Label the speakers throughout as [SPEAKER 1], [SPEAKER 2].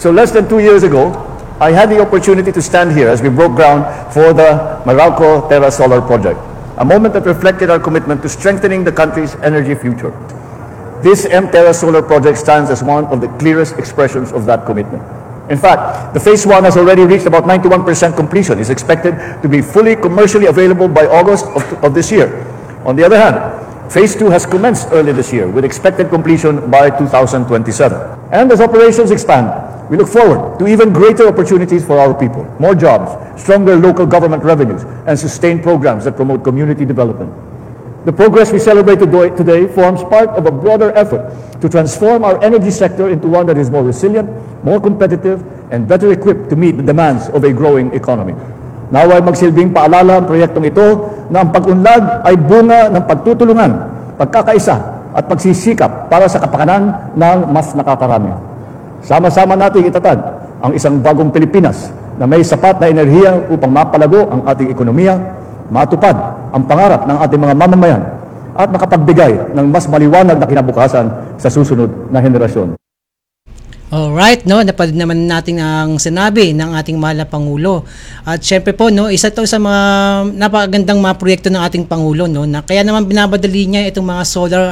[SPEAKER 1] So less than 2 years ago, I had the opportunity to stand here as we broke ground for the Meralco Terra Solar Project, a moment that reflected our commitment to strengthening the country's energy future. This M-Terra Solar Project stands as one of the clearest expressions of that commitment. In fact, the phase 1 has already reached about 91% completion. It's expected to be fully commercially available by August of this year. On the other hand, phase 2 has commenced early this year with expected completion by 2027. And as operations expand, we look forward to even greater opportunities for our people, more jobs, stronger local government revenues, and sustained programs that promote community development. The progress we celebrate today forms part of a broader effort to transform our energy sector into one that is more resilient, more competitive, and better equipped to meet the demands of a growing economy. Naway magsilbing paalala ang proyektong ito na ang pag-unlad ay bunga ng pagtutulungan, pagkakaisa at pagsisikap para sa kapakanan ng mas nakakarami. Sama-sama nating itatag ang isang bagong Pilipinas na may sapat na enerhiya upang mapalago ang ating ekonomiya, matupad ang pangarap ng ating mga mamamayan at makapagbigay ng mas maliwanag na kinabukasan sa susunod na henerasyon.
[SPEAKER 2] Alright, no, napad naman natin ang sinabi ng ating mahal na Pangulo. At syempre po, no, isa to sa mga napakagandang mga proyekto ng ating Pangulo, no, na kaya naman binabadali niya itong mga solar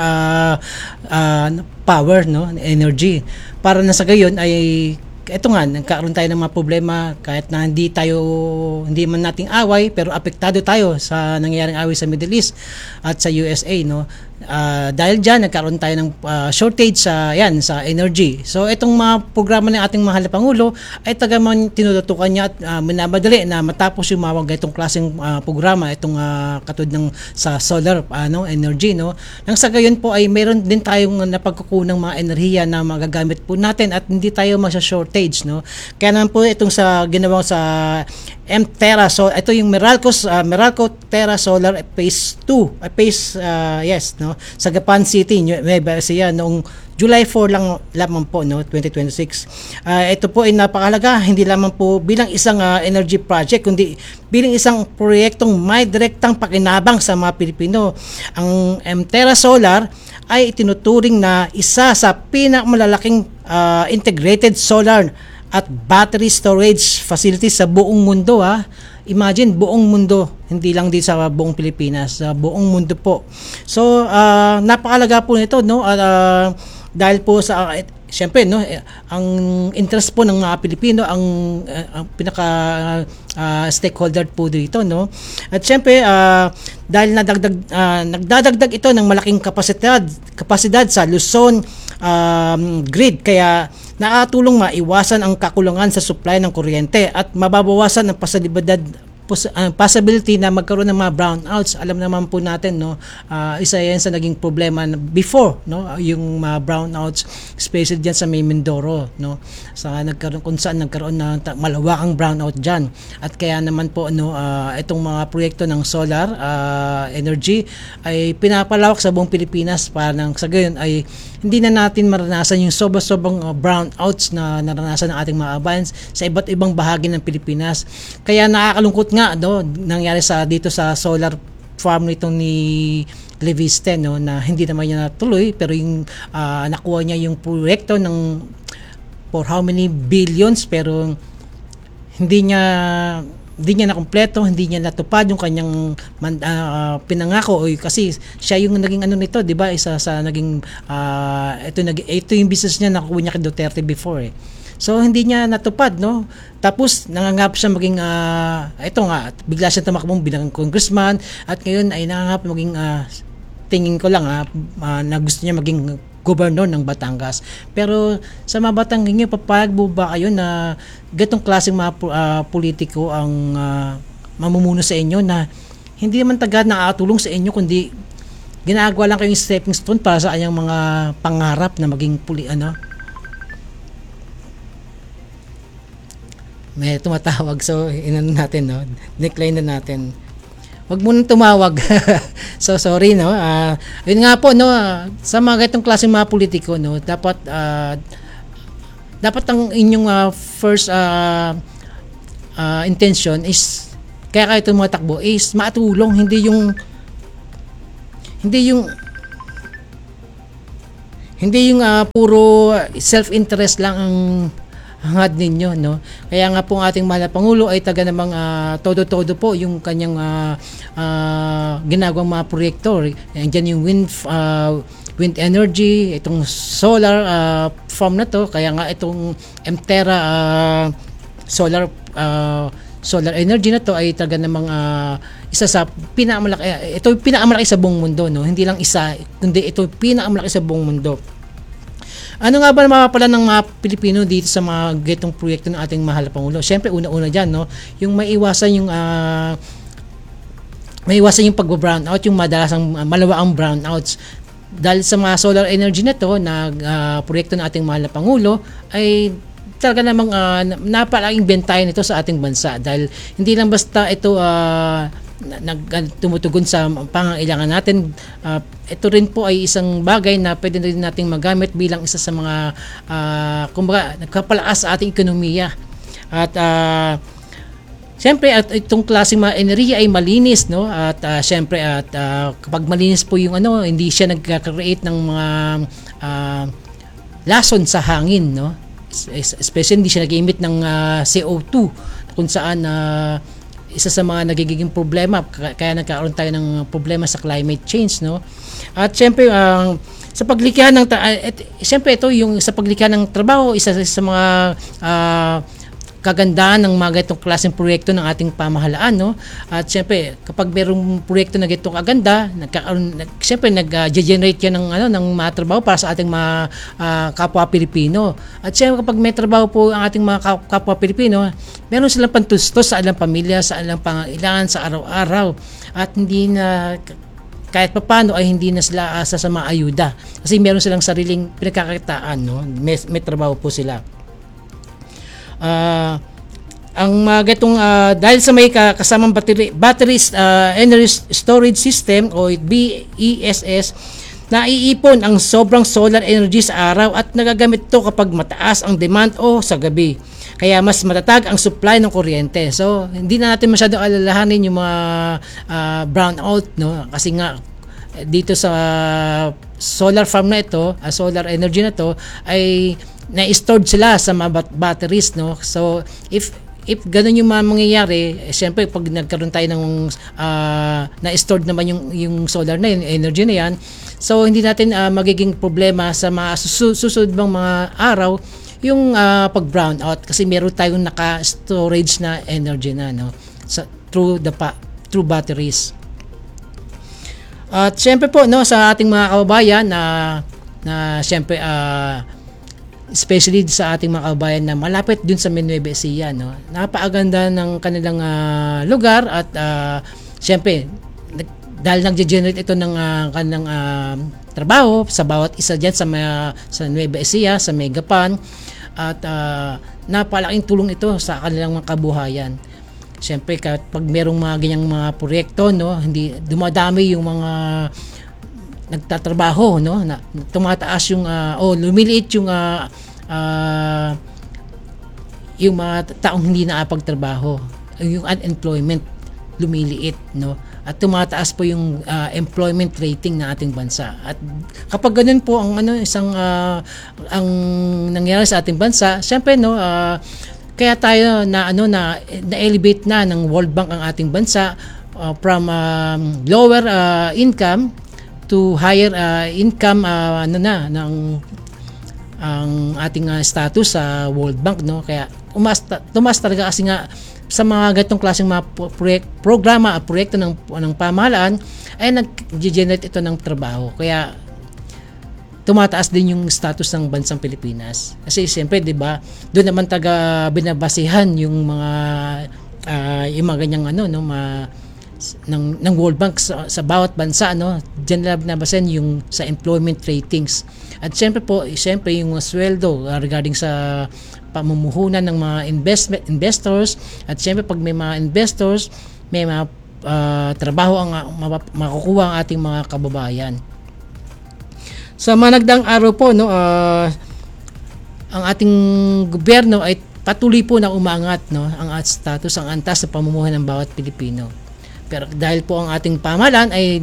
[SPEAKER 2] power, no, energy. Para na sa gayon ay ito nga, nagkaroon tayo ng mga problema kahit na hindi man nating away, pero apektado tayo sa nangyayaring away sa Middle East at sa USA, no. Dahil dyan, nagkaroon tayo ng shortage sa energy. So, itong mga programa ng ating mahal na Pangulo ay tagamang tinututukan niya at minabadali na matapos yung mga itong klaseng programa, itong katulad ng sa solar energy, no. Nang sa gayon po ay meron din tayong napagkukunang mga enerhiya na magagamit po natin at hindi tayo shortage, no. Kaya naman po itong sa ginawang sa M-Terra, so ito yung Meralco Terra Solar Phase 2, no, sa Gapan City, Nueva Ecija noong July 4 lamang po, no, 2026. Ito po ay napakahalaga hindi lamang po bilang isang energy project kundi bilang isang proyektong may direktang pakinabang sa mga Pilipino. Ang M-Terra Solar ay itinuturing na isa sa pinakamalalaking integrated solar at battery storage facilities sa buong mundo. Imagine, buong mundo, hindi lang din sa buong Pilipinas, sa buong mundo po. So, napakalaga po nito, no? Dahil po sa siyempre, no, ang interest po ng mga Pilipino ang pinaka stakeholder po dito, no. At siyempre, dahil nagdadagdag ito ng malaking kapasidad sa Luzon grid, kaya nakatulong maiwasan ang kakulangan sa supply ng kuryente at mababawasan ang possibility na magkaroon ng mga brownouts. Alam naman po natin, no, isa yan sa naging problema before, no, yung mga brownouts, especially diyan sa may Mindoro, no, kung saan nagkaroon ng malawakang brownout diyan. At kaya naman po, no, itong mga proyekto ng solar energy ay pinapalawak sa buong Pilipinas para nang sa gayon ay hindi na natin maranasan yung sobrang brownouts na naranasan ng ating mga kabayan sa iba't ibang bahagi ng Pilipinas. Kaya nakakalungkot nga, no, nangyari dito sa solar farm nito ni Leviste, no, na hindi naman niya natuloy, pero yung nakuha niya yung proyekto ng for how many billions, pero hindi niya nakumpleto, hindi niya natupad yung kanyang pinangako, kasi siya yung naging nito, 'di ba? Isa sa naging ito yung business niya nakuha niya kay Duterte before. So hindi niya natupad, no. Tapos nangangap siya maging ito nga, bigla siya tumakbong bilang congressman at ngayon ay nangangap maging tingin ko lang na gusto niya maging gobernador ng Batangas. Pero sa mga Batangas, papayag mo ba kayo na ganitong klaseng mga politiko ang mamumuno sa inyo na hindi naman tagad nakatulong sa inyo kundi ginagawa lang kayong stepping stone para sa kanyang mga pangarap na maging may tumatawag, so inano natin, no, decline na natin. Wag mo nang tumawag. So sorry, no. Yun nga po, no, sa mga ganitong klaseng mga politiko, no, dapat ang inyong first intention is kaya kayo tumatakbo is matulong, hindi yung puro self-interest lang hangad ninyo, no? Kaya nga po ang ating mahal na Pangulo ay taga namang todo-todo po yung kanyang ginagawang mga proyekto. Andiyan yung wind energy, itong solar farm na to, kaya nga itong Mterra solar energy na to ay talaga namang isa sa pinakamalaki, ito yung pinakamalaki sa buong mundo, no? Hindi lang isa, kundi ito yung pinakamalaki sa buong mundo. Ano nga ba mapapala ng mga Pilipino dito sa mga getong proyekto ng ating mahal na Pangulo? Siyempre, una-una dyan, no? Yung maiwasan yung pag-brownout, yung madalasang malawaang brownouts. Dahil sa mga solar energy na to, na proyekto ng ating mahal na Pangulo, ay talaga namang napalaking bentayan ito sa ating bansa. Dahil hindi lang basta ito tumutugon sa pangangailangan natin. Ito rin po ay isang bagay na pwede rin nating magamit bilang isa sa mga kumbaga nagpapalakas sa ating ekonomiya. At siyempre at itong klaseng mga enerhiya ay malinis, no? At siyempre at kapag malinis po yung hindi siya nagka-create ng mga lason sa hangin, no? Especially hindi siya nag-emit ng CO2 kung saan isa sa mga nagiging problema kaya nagkaroon tayo ng problema sa climate change, no? At syempre sa paglikha ng syempre ito yung sa paglikha ng trabaho, isa sa mga kagandahan ng mga ganitong klaseng proyekto ng ating pamahalaan, no? At syempre kapag mayroong proyekto na ganitong kaganda, syempre nag-generate yan ng mga trabaho para sa ating mga kapwa Pilipino. At syempre kapag may trabaho po ang ating mga kapwa Pilipino, meron silang pantustos sa ilang pamilya, sa ilang pangangailangan sa araw-araw, at hindi na kahit papaano ay hindi na sila asa sa mga ayuda kasi meron silang sariling pinagkakakitaan, no? May trabaho po sila. Ang mga gatong dahil sa may kasamang battery energy storage system o BESS, naiipon ang sobrang solar energy sa araw at nagagamit ito kapag mataas ang demand o sa gabi. Kaya mas matatag ang supply ng kuryente. So, hindi na natin masyadong alalahanin yung mga brownout, no? Kasi nga dito sa solar farm na ito, solar energy na to, ay na-stored sila sa mga batteries, no? So, if ganun yung mga mangyayari, siyempre pag nagkaroon tayo ng na-stored naman yung solar na yun, energy na yan, so hindi natin magiging problema sa mga susunod bang mga araw yung pag-brownout kasi meron tayong naka-storage na energy na, no? Through batteries. At siyempre po, no, sa ating mga kababayan na siyempre especially sa ating mga kababayan na malapit dun sa Nueva Ecija, no? Napakaganda ng kanilang lugar at siyempre dahil nag-generate ito ng kanilang trabaho sa bawat isa diyan sa Nueva Ecija, sa Megapan, at napalaking tulong ito sa kanilang mga kabuhayan. Siyempre kapag merong mga ganyang mga proyekto, no, hindi dumadami yung mga nagtatrabaho, no, na tumataas yung lumiliit yung mga taong hindi nakapagtrabaho, yung unemployment lumiliit, no, at tumataas po yung employment rating ng ating bansa. At kapag ganun po ang ang nangyayari sa ating bansa, siyempre, no, kaya tayo na-elevate na ng World Bank ang ating bansa from lower income to higher income ang ating status sa World Bank, no? Kaya tumas talaga kasi nga sa mga ganitong klaseng mga programa at proyekto ng pamahalaan ay nag-generate ito ng trabaho. Kaya tumataas din yung status ng bansang Pilipinas. Kasi siyempre, 'di ba, doon naman binabasihan yung mga ganyang ng World Bank sa bawat bansa, no? Diyan nila binabasehan yung sa employment ratings. At siyempre yung sweldo regarding sa pamumuhunan ng mga investors, at siyempre pag may mga investors, may mga trabaho ang makukuha ang ating mga kababayan. Sa mga nagdaang araw po, no, ang ating gobyerno ay patuloy po na umangat, no, ang status, ang antas sa pamumuhay ng bawat Pilipino. Pero dahil po ang ating pamahalaan ay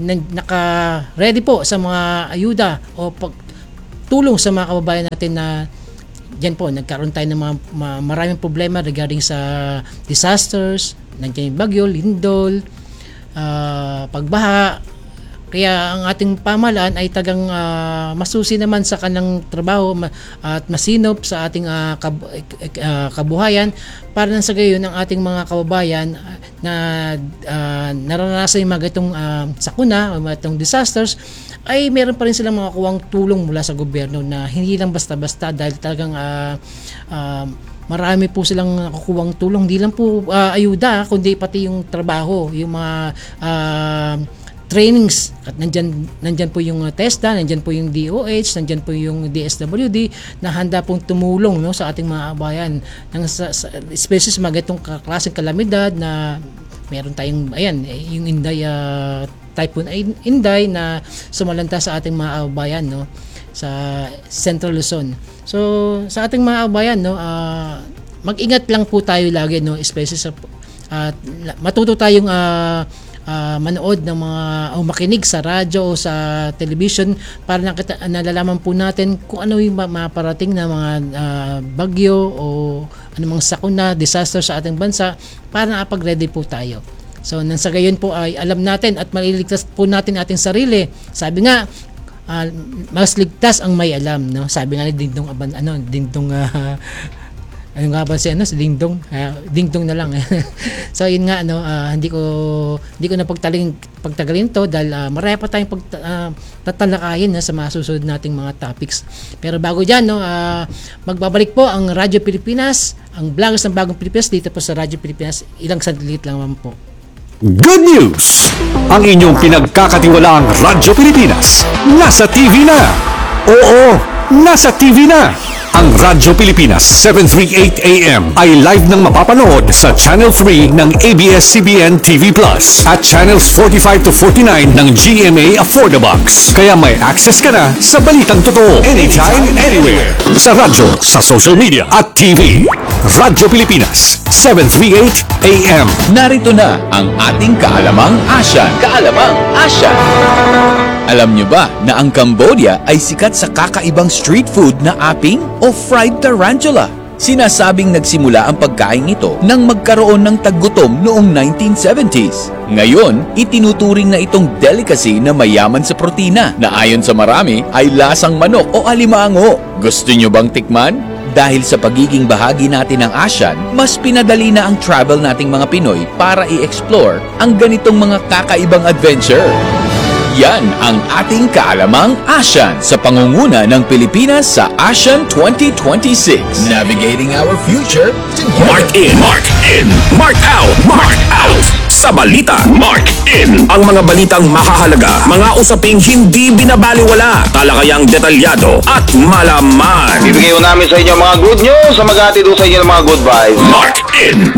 [SPEAKER 2] naka-ready po sa mga ayuda o pagtulong sa mga kababayan natin na Diyan po, nagkaroon tayo ng maraming problema regarding sa disasters, nandiyan yung bagyo, lindol, pagbaha. Kaya ang ating pamahalaan ay tagang masusi naman sa kanilang trabaho at masinop sa ating kabuhayan para nang sa gayon ang ating mga kababayan na naranasan yung mga itong sakuna o mga itong disasters ay meron pa rin silang mga kuwang tulong mula sa gobyerno na hindi lang basta-basta dahil talagang marami po silang nakukuhang tulong, hindi lang po ayuda kundi pati yung trabaho, yung mga trainings at nandyan po yung TESDA, nandyan po yung DOH, nandyan po yung DSWD na handa pong tumulong sa ating mga kabayan especially sa mga itong klaseng kalamidad na meron tayong yung Inday Typhoon Inday na sumalanta sa ating mga kabayan sa Central Luzon. So sa ating mga kabayan mag-ingat lang po tayo lagi especially sa matuto tayong manood ng mga o makinig sa radyo o sa television para nalalaman po natin kung ano yung maparating na mga bagyo o anumang sakuna, disaster sa ating bansa para nakapag-ready po tayo. So nang sa gayon po ay alam natin at maliligtas po natin ating sarili. Sabi nga mas ligtas ang may alam, Sabi nga ni Dingdong ano nga ba si Dingdong? Dingdong na lang. So yun nga hindi ko na pagtagalin to dahil marami pa tayong tatalakayin sa mga susunod nating mga topics. Pero bago diyan magbabalik po ang Radyo Pilipinas, ang Vloggers ng Bagong Pilipinas dito po sa Radyo Pilipinas. Ilang sandali lang naman po.
[SPEAKER 3] Good news! Ang inyong pinagkakatiwalaang Radyo Pilipinas nasa TV na. Oo, nasa TV na. Ang Radyo Pilipinas 738 AM ay live nang mapapanood sa Channel 3 ng ABS-CBN TV Plus at Channels 45 to 49 ng GMA Affordabox. Kaya may access ka na sa balitang totoo anytime, anywhere. Sa radyo, sa social media at TV. Radyo Pilipinas 738 AM.
[SPEAKER 4] Narito na ang ating Kaalamang Asyan. Kaalamang Asyan. Alam nyo ba na ang Cambodia ay sikat sa kakaibang street food na aping o fried tarantula? Sinasabing nagsimula ang pagkain ito nang magkaroon ng taggutom noong 1970s. Ngayon, itinuturing na itong delicacy na mayaman sa protina na ayon sa marami ay lasang manok o alimango. Gusto nyo bang tikman? Dahil sa pagiging bahagi natin ng ASEAN, mas pinadali na ang travel nating mga Pinoy para i-explore ang ganitong mga kakaibang adventure. Yan ang ating Kaalamang ASEAN sa pangunguna ng Pilipinas sa ASEAN 2026. Navigating our future together.
[SPEAKER 3] Mark in, mark in, mark out, mark out. Sa balita, mark in. Ang mga balitang makahalaga, mga usaping hindi binabaliwala, talakayang detalyado at malaman.
[SPEAKER 5] Bibigay ko namin sa inyo mga good news sa mag-hatid sa inyo ng mga good vibes.
[SPEAKER 3] Mark in,